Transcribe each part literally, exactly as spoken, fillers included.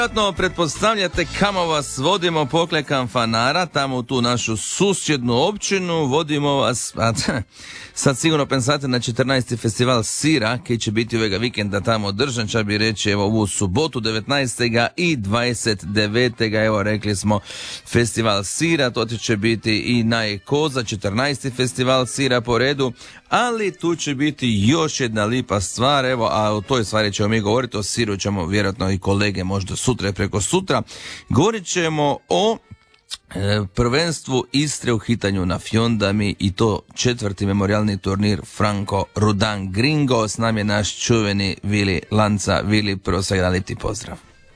Vjerojatno pretpostavljate kamo vas vodimo pokraj Kanfanara, tamo u tu našu susjednu općinu, vodimo vas, a, sad sigurno pensate na četrnaesti festival sira, koji će biti ovega vikenda tamo održan, ča bi reći evo ovu subotu devetnaestog i dvadeset devetog evo rekli smo festival sira, to će biti i najkoza, četrnaesti festival sira po redu, ali tu će biti još jedna lipa stvar, evo, a o toj stvari ćemo mi govoriti, o siru ćemo vjerojatno i kolege možda sutra i preko sutra. Govorit ćemo o e, prvenstvu Istre u hitanju na fjondami i to četvrti memorialni turnir Franco Rudan Gringo. S nam je naš čuveni Vili Lanca. Vili, prvo svega lipi pozdrav.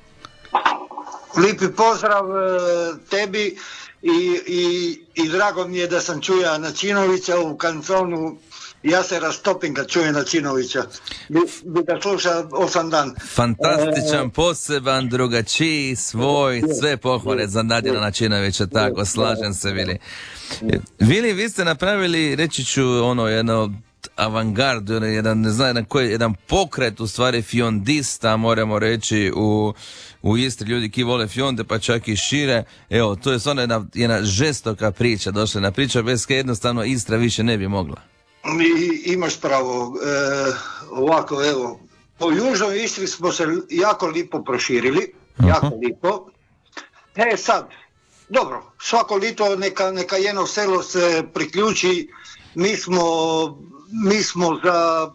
Lipi pozdrav tebi i, i, i drago mi je da sam čuja Načinovića u kanconu. Ja se rastopim kad čujem Načinovića. Bi, bi da sluša osam dan. Fantastičan, poseban, drugačiji, svoj, sve pohvale za Nadjela Načinovića, tako, slažem se, Vili. Vili, vi ste napravili, reći ću, ono, jedno avangard, jedan, ne znam, jedan, koji, jedan pokret, u stvari, fjondista, moramo reći, u, u Istri, ljudi ki vole fjonde, pa čak i šire. Evo, to je stvarno jedna, jedna žestoka priča, došla na priča, bez koje jednostavno Istra više ne bi mogla. I, imaš pravo, e, ovako evo, po južnoj Istri smo se jako lipo proširili, uh-huh. jako lipo. E sad, dobro, svako lito neka, neka jedno selo se priključi, mi smo, mi smo za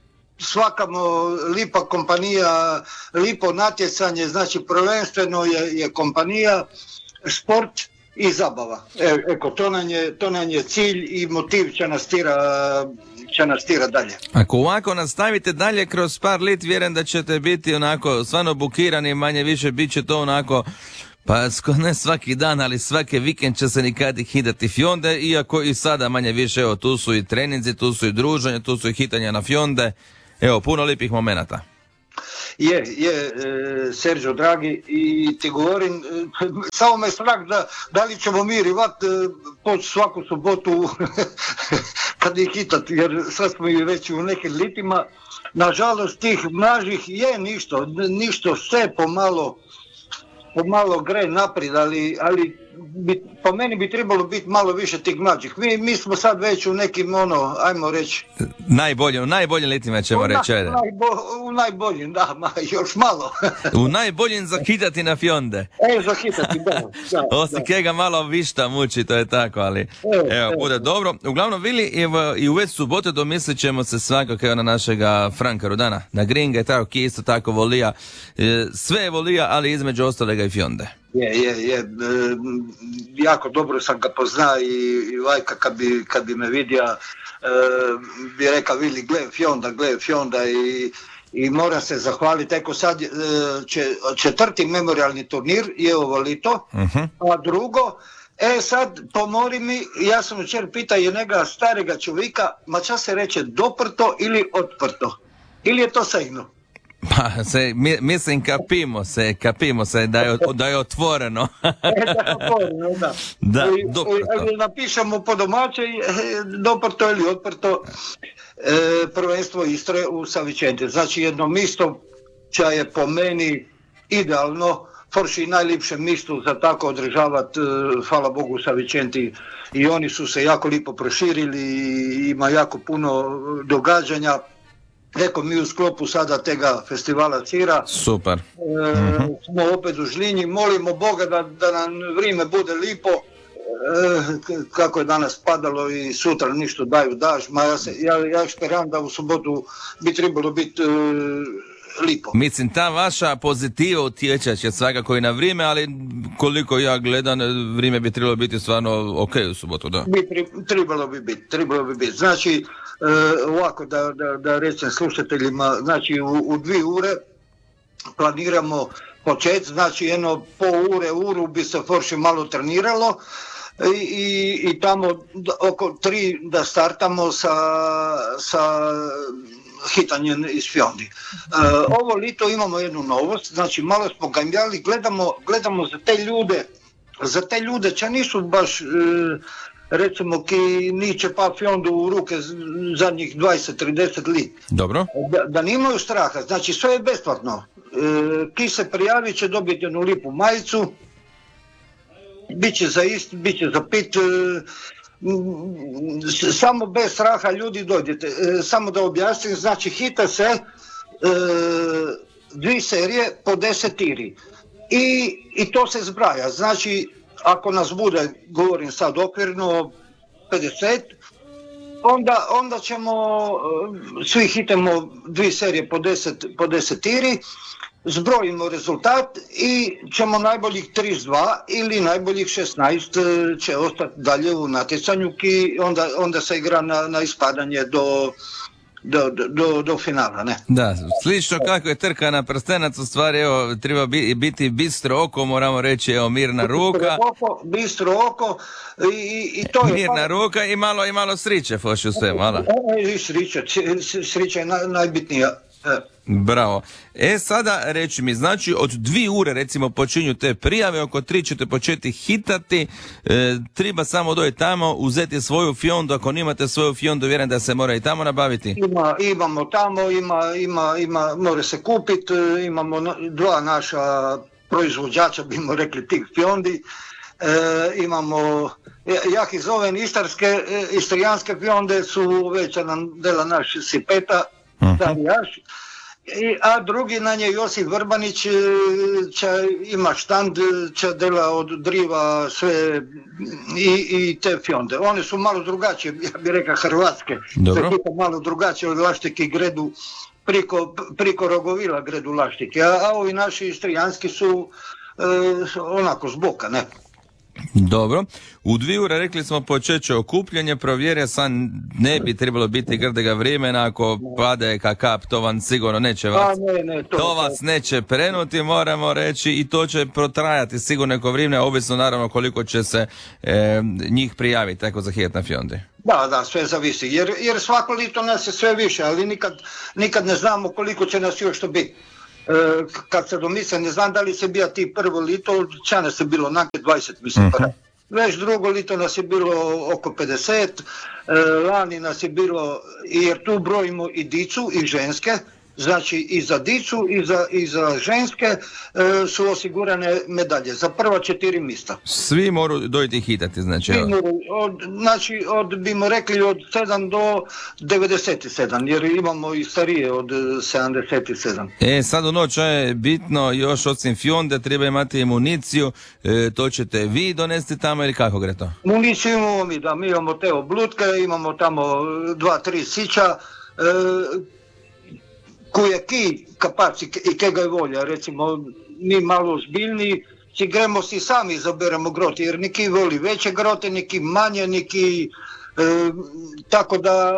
svakamo lipa kompanija, lipo natjecanje, znači prvenstveno je, je kompanija, sport i zabava. E, eko, to nam je, to nam je cilj i motiv će nas tira, će nas tira dalje. Ako ovako nastavite dalje kroz par lit, vjerujem da ćete biti onako stvarno bukirani, manje više bit će to onako, pa ne svaki dan, ali svaki vikend će se nikad ih hitati fjonde, iako i sada manje više, evo, tu su i treninzi, tu su i druženje, tu su i hitanja na fjonde, evo, puno lipih momenata. Je, je, e, Serđo dragi, i ti govorim, e, samo me strah da, da li ćemo mi rivat e, poći svaku subotu kad ih hitati, jer sad smo i već u nekim litima. Nažalost, tih mlažih je ništo, ništo, sve pomalo, pomalo gre naprijed, ali, ali bi, po meni bi trebalo biti malo više tih mlađih. Mi, mi smo sad već u nekim, ono, ajmo reći... Najbolje, u najboljim litima ćemo u reći, ajde. Najbo, u najboljim, da, ma, još malo. U najboljim zahitati na fjonde. E, zahitati, da. da Osim da. kega malo višta muči, to je tako, ali e, evo, e, bude dobro. Uglavnom, Vili, evo, i u već subote domislit ćemo se svakako evo, na našega Franka Rudana, na Gringa i tako, ki isto tako volija. E, sve je volija, ali između ostalega i fjonde. Je, je, je, e, jako dobro sam ga pozna i, i Vajka kad bi, kad bi me vidio, e, bi rekao, Vili, gle fjonda, gle fjonda i, i moram se zahvaliti, eko sad e, če, četvrti memorialni turnir je ovo lito, uh-huh. a drugo, e sad pomori mi, ja sam večer pitao je njega starega čovjeka, ma ča se reče, doprto ili otprto, ili je to sejno? Pa, se, mi, mislim, kapimo se, kapimo se da je, da je otvoreno. e, da je otvoreno, da. Da, I, doprto. i, napišemo po domaće, doprto ili otprto, e, prvenstvo Istre u Savičenti. Znači jedno misto ča je po meni idealno, forši najljepše misto za tako održavati, hvala Bogu, u Savičenti. I oni su se jako lipo proširili, ima jako puno događanja. Eko, mi u sklopu sada tega festivala sira Super. E, mm-hmm. smo opet u Žlinji, molimo Boga da, da nam vrijeme bude lipo, e, kako je danas padalo i sutra ništa daju daž, ma ja, se, ja, ja šperam da u subotu bi trebalo biti e, lipo. Mislim, ta vaša pozitiva utječe će svakako i na vrijeme, ali koliko ja gledam, vrijeme bi trebalo biti stvarno ok u subotu, da? Bi, tri, trebalo bi biti, trebalo bi biti. Znači, e, ovako da, da, da rečem slušateljima, znači u, u dvije ure planiramo počet, znači jedno po ure, uru bi se forši malo treniralo i, i, i tamo oko tri da startamo sa, sa hitanjem iz fjondi. E, ovo lito imamo jednu novost, znači malo smo ganjali, gledamo, gledamo za te ljude, za te ljude ča nisu baš, e, recimo, ki niče pa fjondu u ruke zadnjih dvadeset trideset li. Dobro. Da, da nimaju straha, znači sve je besplatno. ki se prijavi će dobiti jednu lipu majicu, bit će za ist, bit će za pit, samo bez straha ljudi dođete. Samo da objasnim, znači hita se e, dvije serije po deset tiri I, i to se zbraja. Znači, ako nas bude, govorim sad okvirno, pedeset, onda, onda ćemo, svi hitemo dvije serije po deset, po deset tiri, zbrojimo rezultat i ćemo najboljih trideset dva ili najboljih šesnaest će ostati dalje u natjecanju i onda, onda se igra na, na ispadanje do, do, do, do finala, ne? Da, slično kako je trka na prstenac, u stvari, evo, treba biti bistro oko, moramo reći, evo, mirna ruka. Bistro oko, bistro oko i, i to je... Mirna ruka i malo, i malo sriće, foši u sve, malo. I sriće, sriće je naj, najbitnija. Bravo. E sada reći mi, znači od dvije ure recimo počinju te prijave, oko tri ćete početi hitati, e, treba samo doći tamo, uzeti svoju fiondu, ako nimate svoju fiondu, vjerujem da se mora i tamo nabaviti. Ima, imamo tamo, ima, ima, ima, mora se kupiti, imamo dva naša proizvođača, bimo rekli, tih fiondi, e, imamo, ja ih zovem istarske, istrijanske fionde su već nam dela naš Sipeta, Starijaš, I, a drugi na nje Josip Vrbanić će ima štand, će dela od driva sve i, i te fionde. One su malo drugačije, ja bih rekao hrvatske, malo drugačije od laštike gredu, priko, priko rogovila gredu laštike, a, a ovi naši istrijanski su e, onako zboka, ne. Dobro, u dvije ure rekli smo počeće okupljanje, provjerja sad ne bi trebalo biti grdega vremena, ako pade kakap, to vam sigurno neće vas, A, ne, ne, to, to vas neće prenuti, moramo reći, i to će protrajati sigurno neko vrijeme, ovisno naravno koliko će se e, njih prijaviti, tako za hijet na fiondi. Da, da, sve zavisi, jer, jer svako lito nas je sve više, ali nikad, nikad ne znamo koliko će nas još to biti. E, kad se domisle, ne znam da li se bija ti prvo lito, ča nas je bilo nake dvadeset, mislim, uh-huh. Već drugo lito nas je bilo oko pedeset, e, lani nas je bilo, jer tu brojimo i dicu i ženske, znači i za dicu i za, i za ženske e, su osigurane medalje za prva četiri mjesta. Svi moraju dojti hitati, znači. Svi moraju, od, znači od, bimo rekli, od sedam do devedeset sedam, jer imamo i starije od sedamdeset sedam. E, sad u noć je bitno još osim fionde, treba imati i municiju, e, to ćete vi donesti tamo ili kako gre to? Municiju imamo mi, da, mi imamo te oblutke, imamo tamo dva, tri sića, e, koje ki kapaci i kega je volja, recimo mi malo zbiljni, si gremo si sami izaberemo grote, jer neki voli veće grote, neki manje, neki, e, tako da,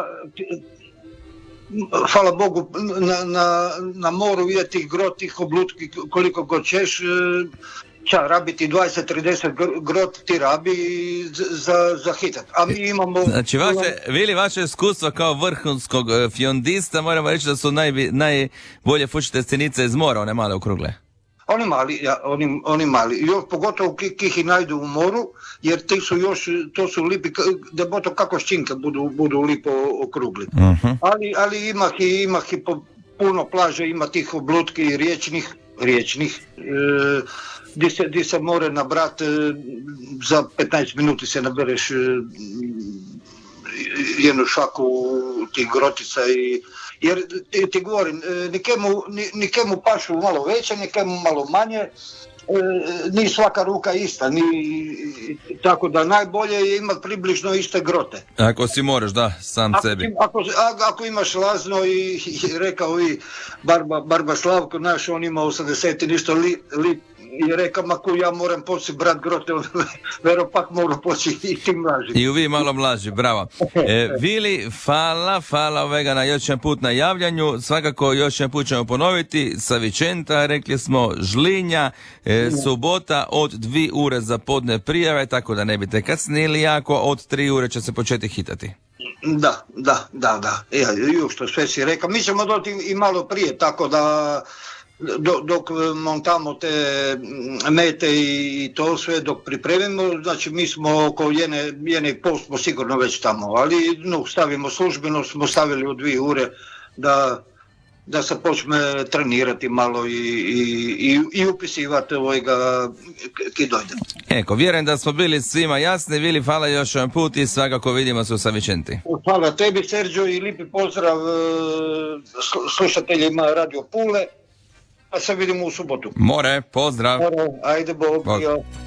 hvala Bogu, na, na, na moru je tih grotih oblutki koliko god ćeš, e, ča rabiti dvadeset trideset grot ti rabi za, za hitat. A mi imamo... Znači, vaše, Vili, vaše iskustvo kao vrhunskog fiondista, moramo reći da su naj, najbolje fučite scenice iz mora, one male okrugle. Oni mali, ja, oni, oni mali. Još pogotovo ki, ki ih najdu u moru, jer ti su još, to su lipi, da boto kako ščinke budu, budu lipo okrugli. Uh-huh. Ali, ali imah i, imah i po puno plaže, ima tih oblutki i riječnih, riječnih, e, Di se, di se more nabrat, za petnaest minuti se nabereš jednu šaku tih grotica i, jer ti, ti govorim, nikemu, nikemu pašu malo veće, nikemu malo manje, ni svaka ruka ista, ni, tako da najbolje je imati približno iste grote. Ako si moraš, da, sam ako, sebi. Ako, ako imaš lazno i, i rekao i Barba, Barba Slavko naš, on ima osamdeset i ništa li, li i rekao, maku ja moram poći brat grote, vero pak moram poći i ti mlaži. I vi malo mlaži, bravo. E, Vili, hvala, hvala ovega na još jedan put na javljanju, svakako još jedan put ćemo ponoviti, sa Vičenta, rekli smo Žlinja, e, subota od dvije ure za podne prijave, tako da ne bite kasnili jako, od tri ure će se početi hitati. Da, da, da, da, ja, ju što sve si rekao, mi ćemo doti i malo prije, tako da dok montamo te mete i to sve dok pripremimo, znači mi smo oko jene, jene i pol smo sigurno već tamo, ali no, stavimo službeno, smo stavili u dvije ure da, da se počne trenirati malo i, i, i, i upisivati ovojga ki dojde. Eko, vjerujem da smo bili svima jasni. Vili, hvala još jedan put i svakako vidimo se u Savičenti. Hvala tebi, Sergio, i lipi pozdrav slušateljima Radio Pule, a se vidimo u subotu. More, pozdrav. More, ajde, Bog. Bog. Jo.